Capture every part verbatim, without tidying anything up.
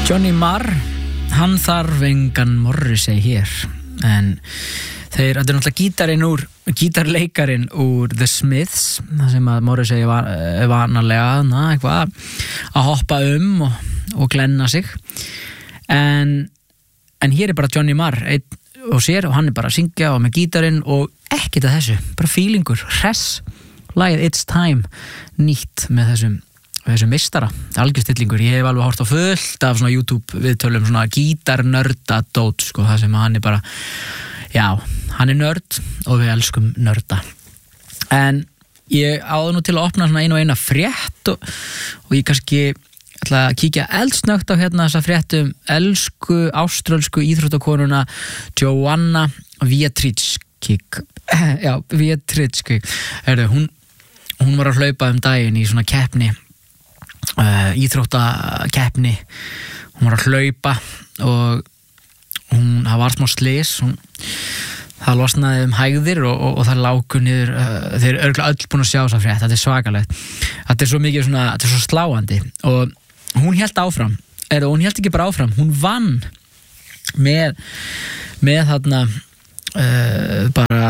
Johnny Marr, hann þarf engan Morrissey hér, en þeir, þetta er náttúrulega gítarinn úr, gítarleikarin úr The Smiths, það sem að Morrissey var vanalega na, eitthvað að hoppa um og, og glenna sig, en, en hér er bara Johnny Marr einn og sér og hann er bara að syngja og með gítarinn og ekkert að þessu, bara feelingur, hress, lagið It's Time, nýtt með þessum þessum meistara, algjörstillingur. Ég hef alveg hort á fullt af svona YouTube viðtölum, svona gítarnörda dót, sko, það sem hann er bara, já, hann er nörd og við elskum nörda. En ég áður nú til að opna svona einu og eina frétt og, og ég kannski ætla að kíkja eldsnögt á hérna þessa fréttum elsku áströlsku íþróttakonuna Joanna Wiatrzyk. Já, Wiatrzyk. Herðu, hún, hún var að hlaupa um daginn í svona keppni Uh, íþróttakeppni, hún var að hlaupa og hún, það var smá slys, hún, það losnaði um hægðir og, og, og það lágu niður, uh, þeir eru örugglega öll búin að sjá þessa frétt, þetta er svakalegt, þetta er svo mikið svona, þetta er svo sláandi og hún hélt áfram, eða hún hélt ekki bara áfram, hún vann með, með þarna uh, bara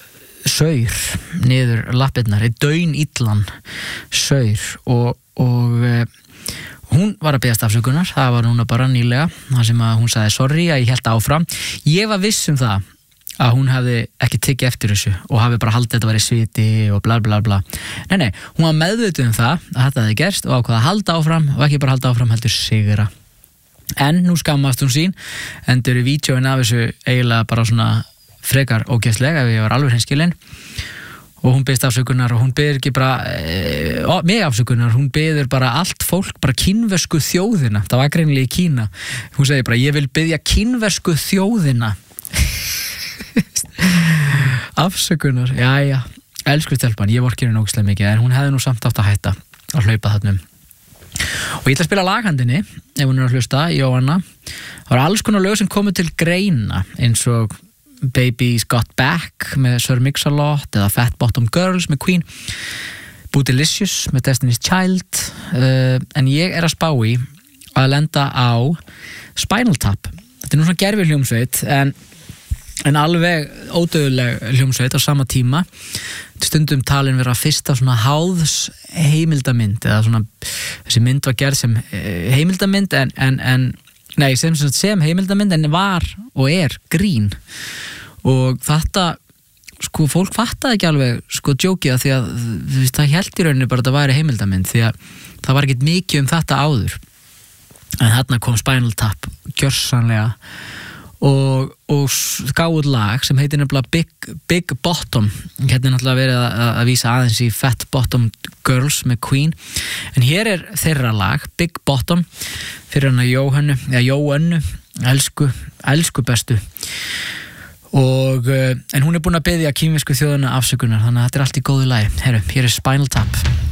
saur niður lappirnar, í daun illan saur og og uh, hún var að beðast afsökunar, það var núna bara nýlega, það sem að hún sagði sorry að ég hélt áfram, ég var viss um það að hún hefði ekki tekið eftir þessu og hafi bara haldið þetta væri sviti og bla bla bla, nei nei, hún var meðvituð um það að þetta hefði gerst og ákvað að halda áfram og ekki bara halda áfram heldur sigra, en nú skammast hún sín, endur í vídeóin af þessu eiginlega bara svona frekar ógeðslega ef ég var alveg hreinskilinn og hún beðist afsökunar og hún beður ekki bara e, ó, mig afsökunar, hún beður bara allt fólk, bara kínversku þjóðina, það var greinilega í Kína, hún segi bara ég vil beðja kínversku þjóðina afsökunar, já já elsku stelpan, ég vorkir henni ógeðslega mikið en hún hefði nú samt átt að hætta að hlaupa þarna og ég ætla að spila laghandinni ef hún er að hlusta, Jóhanna það var alls konar lög sem komu til greina eins og Baby's Got Back með Sir Mix-a-Lot eða Fat Bottom Girls með Queen, Bootylicious með Destiny's Child uh, en ég er að spá í að lenda á Spinal Tap, þetta er nú svona gerfi hljómsveit en, en alveg ódöðuleg hljómsveit á sama tíma, stundum talin vera fyrsta svona háðs heimildamynd eða svona þessi mynd var gerð sem heimildamynd en, en, en Nei, sem, sem heimildamynd en var og er grín og þetta, sko, fólk fattaði ekki alveg, sko, djókið því að þú veist, það held í rauninu bara að það væri heimildamynd því að það var ekkert mikið um þetta áður en þarna kom Spinal Tap gjörsanlega og, og gáð lag sem heitir nefnilega Big, Big Bottom hérna er náttúrulega verið að, að vísa aðeins í Fat Bottom Girls með Queen en hér er þeirra lag Big Bottom fyrir hana Jóhannu, eða Jóönnu elsku, elsku bestu og en hún er búin að biðja kínversku þjóðuna afsökunar þannig að þetta er allt í góðu lagi. Herru, hér er Spinal Tap